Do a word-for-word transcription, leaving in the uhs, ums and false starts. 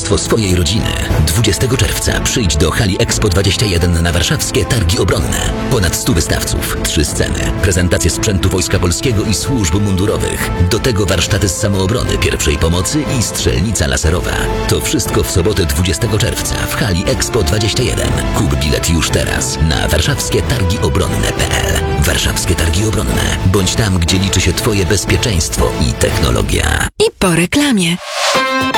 bezpieczeństwo swojej rodziny. dwudziestego czerwca przyjdź do hali Expo dwadzieścia jeden na warszawskie Targi Obronne. Ponad stu wystawców, trzy sceny, prezentacje sprzętu Wojska Polskiego i służb mundurowych. Do tego warsztaty z samoobrony, pierwszej pomocy i strzelnica laserowa. To wszystko w sobotę dwudziestego czerwca w hali Expo dwadzieścia jeden. Kup bilet już teraz na warszawskie targi obronne kropka p l. Warszawskie Targi Obronne. Bądź tam, gdzie liczy się Twoje bezpieczeństwo i technologia. I po reklamie.